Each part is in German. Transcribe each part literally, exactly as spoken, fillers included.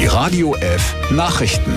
Radio F Nachrichten.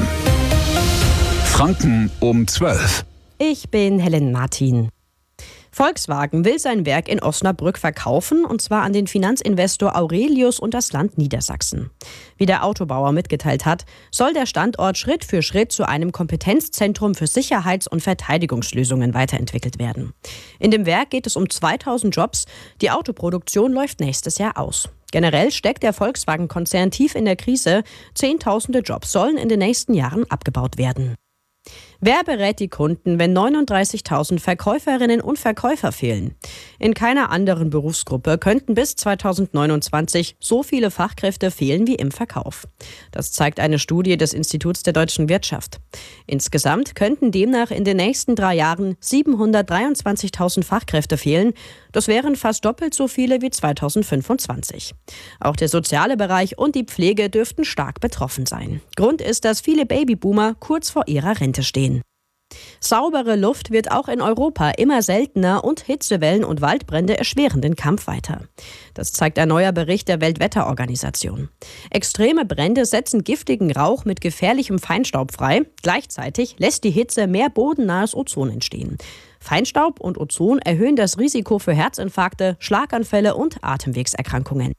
Franken um zwölf. Ich bin Helen Martin. Volkswagen will sein Werk in Osnabrück verkaufen, und zwar an den Finanzinvestor Aurelius und das Land Niedersachsen. Wie der Autobauer mitgeteilt hat, soll der Standort Schritt für Schritt zu einem Kompetenzzentrum für Sicherheits- und Verteidigungslösungen weiterentwickelt werden. In dem Werk geht es um zweitausend Jobs. Die Autoproduktion läuft nächstes Jahr aus. Generell steckt der Volkswagen-Konzern tief in der Krise. Zehntausende Jobs sollen in den nächsten Jahren abgebaut werden. Wer berät die Kunden, wenn neununddreißigtausend Verkäuferinnen und Verkäufer fehlen? In keiner anderen Berufsgruppe könnten bis zweitausendneunundzwanzig so viele Fachkräfte fehlen wie im Verkauf. Das zeigt eine Studie des Instituts der deutschen Wirtschaft. Insgesamt könnten demnach in den nächsten drei Jahren siebenhundertdreiundzwanzigtausend Fachkräfte fehlen. Das wären fast doppelt so viele wie zweitausendfünfundzwanzig. Auch der soziale Bereich und die Pflege dürften stark betroffen sein. Grund ist, dass viele Babyboomer kurz vor ihrer Rente stehen. Saubere Luft wird auch in Europa immer seltener und Hitzewellen und Waldbrände erschweren den Kampf weiter. Das zeigt ein neuer Bericht der Weltwetterorganisation. Extreme Brände setzen giftigen Rauch mit gefährlichem Feinstaub frei. Gleichzeitig lässt die Hitze mehr bodennahes Ozon entstehen. Feinstaub und Ozon erhöhen das Risiko für Herzinfarkte, Schlaganfälle und Atemwegserkrankungen.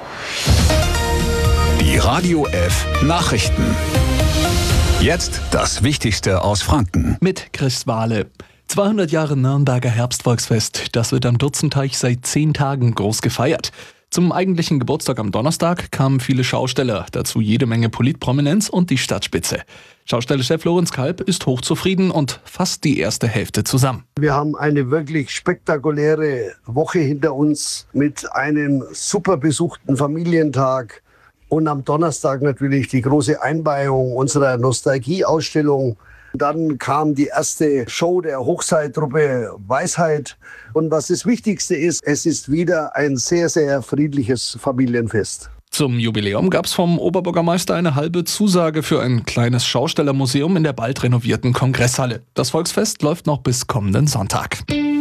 Die Radio F Nachrichten. Jetzt das Wichtigste aus Franken. Mit Chris Wahle. zweihundert Jahre Nürnberger Herbstvolksfest. Das wird am Dutzenteich seit zehn Tagen groß gefeiert. Zum eigentlichen Geburtstag am Donnerstag kamen viele Schausteller, dazu jede Menge Politprominenz und die Stadtspitze. Schaustellerchef Lorenz Kalb ist hochzufrieden und fasst die erste Hälfte zusammen. Wir haben eine wirklich spektakuläre Woche hinter uns mit einem super besuchten Familientag. Und am Donnerstag natürlich die große Einweihung unserer Nostalgie-Ausstellung. Dann kam die erste Show der Hochseiltruppe Weisheit. Und was das Wichtigste ist, es ist wieder ein sehr, sehr friedliches Familienfest. Zum Jubiläum gab es vom Oberbürgermeister eine halbe Zusage für ein kleines Schaustellermuseum in der bald renovierten Kongresshalle. Das Volksfest läuft noch bis kommenden Sonntag.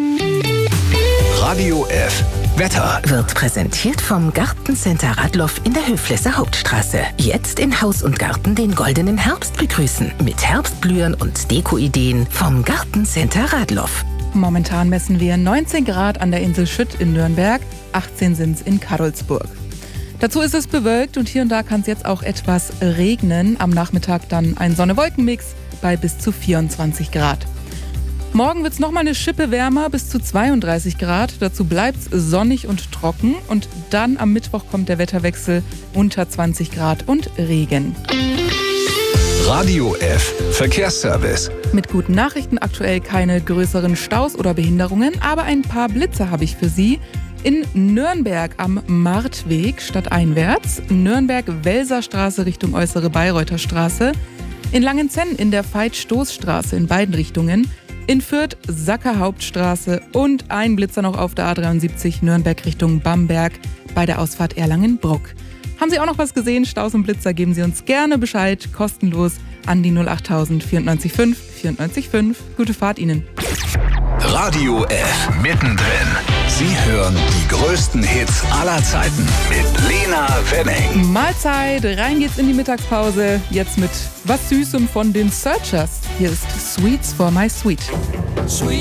Radio F Wetter wird präsentiert vom Gartencenter Radloff in der Höflesser Hauptstraße. Jetzt in Haus und Garten den goldenen Herbst begrüßen. Mit Herbstblühen und Deko-Ideen vom Gartencenter Radloff. Momentan messen wir neunzehn Grad an der Insel Schütt in Nürnberg, achtzehn sind's in Karlsburg. Dazu ist es bewölkt und hier und da kann es jetzt auch etwas regnen. Am Nachmittag dann ein Sonne-Wolken-Mix bei bis zu vierundzwanzig Grad. Morgen wird es nochmal eine Schippe wärmer, bis zu zweiunddreißig Grad. Dazu bleibt es sonnig und trocken. Und dann am Mittwoch kommt der Wetterwechsel unter zwanzig Grad und Regen. Radio F Verkehrsservice. Mit guten Nachrichten, aktuell keine größeren Staus oder Behinderungen, aber ein paar Blitze habe ich für Sie. In Nürnberg am Martweg stadteinwärts, Nürnberg-Welser-Straße Richtung Äußere Bayreuther Straße, in Langenzenn in der Veit-Stoß-Straße in beiden Richtungen, in Fürth Sacker-Hauptstraße und ein Blitzer noch auf der A dreiundsiebzig Nürnberg Richtung Bamberg bei der Ausfahrt Erlangen-Bruck. Haben Sie auch noch was gesehen? Staus und Blitzer, geben Sie uns gerne Bescheid, kostenlos an die null acht tausend vierundneunzig fünf vierundneunzig fünf. Gute Fahrt Ihnen. Radio F mittendrin. Sie hören die größten Hits aller Zeiten mit Lena Wenning. Mahlzeit, rein geht's in die Mittagspause. Jetzt mit was Süßem von den Searchers. Hier ist Sweets for My Sweet. Sweet.